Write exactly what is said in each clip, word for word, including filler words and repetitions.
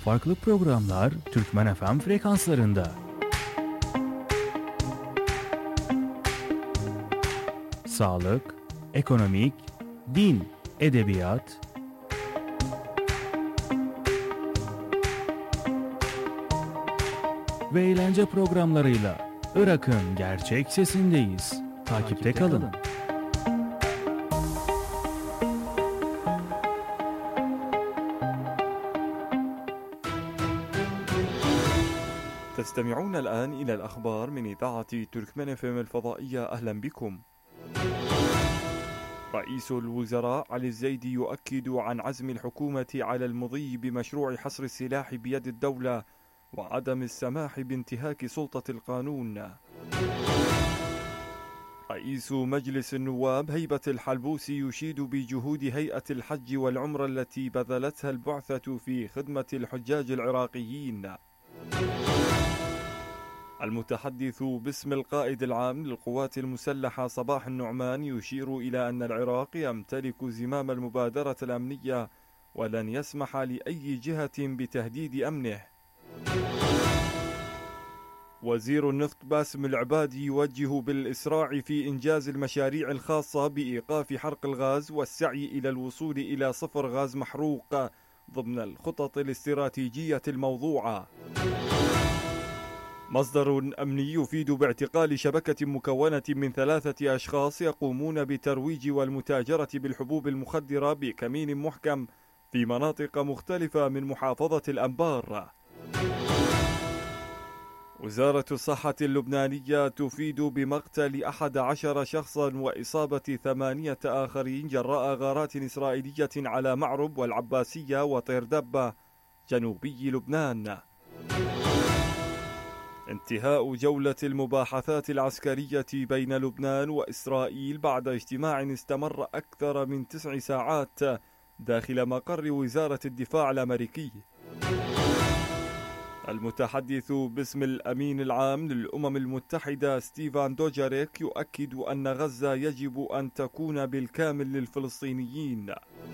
Farklı programlar Türkmen F M frekanslarında. Sağlık, ekonomik, din, edebiyat, ve eğlence programlarıyla Irak'ın gerçek sesindeyiz. Takipte kalın. تستمعون الآن إلى الأخبار من إذاعة تركمان اف ام الفضائية. أهلا بكم. رئيس الوزراء علي الزيدي يؤكد عن عزم الحكومة على المضي بمشروع حصر السلاح بيد الدولة وعدم السماح بانتهاك سلطة القانون. رئيس مجلس النواب هيبة الحلبوسي يشيد بجهود هيئة الحج والعمرة التي بذلتها البعثة في خدمة الحجاج العراقيين. المتحدث باسم القائد العام للقوات المسلحة صباح النعمان يشير إلى أن العراق يمتلك زمام المبادرة الأمنية ولن يسمح لأي جهة بتهديد أمنه. وزير النفط باسم العبادي يوجه بالإسراع في إنجاز المشاريع الخاصة بإيقاف حرق الغاز والسعي إلى الوصول إلى صفر غاز محروق ضمن الخطط الاستراتيجية الموضوعة. مصدر أمني يفيد باعتقال شبكة مكونة من ثلاثة أشخاص يقومون بترويج والمتاجرة بالحبوب المخدرة بكمين محكم في مناطق مختلفة من محافظة الأنبار. وزارة الصحة اللبنانية تفيد بمقتل أحد عشر شخصا وإصابة ثمانية آخرين جراء غارات إسرائيلية على معرب والعباسية وطيردبة جنوبي لبنان. انتهاء جولة المباحثات العسكرية بين لبنان وإسرائيل بعد اجتماع استمر أكثر من تسع ساعات داخل مقر وزارة الدفاع الأمريكي. المتحدث باسم الأمين العام للأمم المتحدة ستيفان دوجاريك يؤكد أن غزة يجب أن تكون بالكامل للفلسطينيين.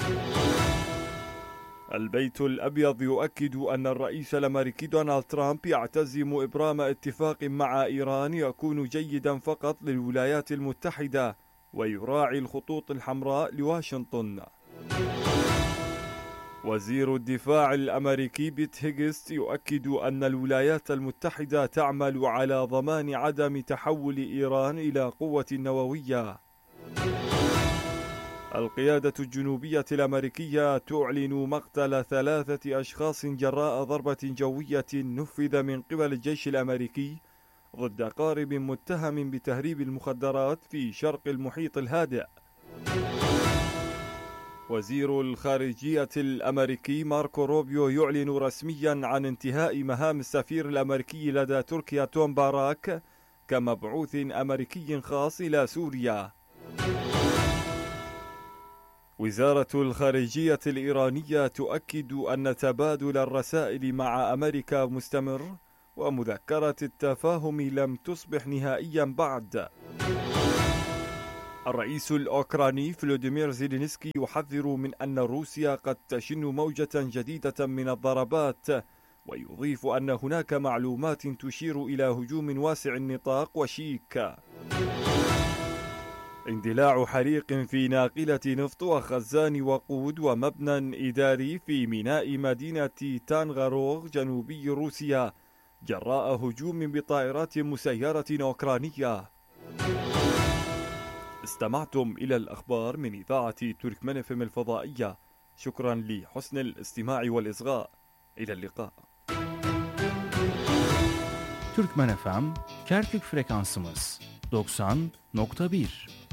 البيت الأبيض يؤكد أن الرئيس الأمريكي دونالد ترامب يعتزم إبرام اتفاق مع إيران يكون جيدا فقط للولايات المتحدة ويراعي الخطوط الحمراء لواشنطن. وزير الدفاع الأمريكي بيت هيغست يؤكد أن الولايات المتحدة تعمل على ضمان عدم تحول إيران إلى قوة نووية. القيادة الجنوبية الأمريكية تعلن مقتل ثلاثة أشخاص جراء ضربة جوية نفذ من قبل الجيش الأمريكي ضد قارب متهم بتهريب المخدرات في شرق المحيط الهادئ. وزير الخارجية الأمريكي ماركو روبيو يعلن رسميا عن انتهاء مهام السفير الأمريكي لدى تركيا توم باراك كمبعوث أمريكي خاص إلى سوريا. وزارة الخارجية الإيرانية تؤكد أن تبادل الرسائل مع أمريكا مستمر ومذكرة التفاهم لم تصبح نهائيا بعد. الرئيس الأوكراني فلوديمير زيلينسكي يحذر من أن روسيا قد تشن موجة جديدة من الضربات ويضيف أن هناك معلومات تشير إلى هجوم واسع النطاق وشيك. اندلاع حريق في ناقلة نفط وخزان وقود ومبنى إداري في ميناء مدينة تانغاروغ جنوبي روسيا جراء هجوم بطائرات مسيرة أوكرانية. استمعتم إلى الأخبار من إذاعة تركمان اف ام الفضائية. شكرا لحسن الاستماع والإصغاء. إلى اللقاء. Türkmen F M Kerkük frekansımız doksan nokta bir.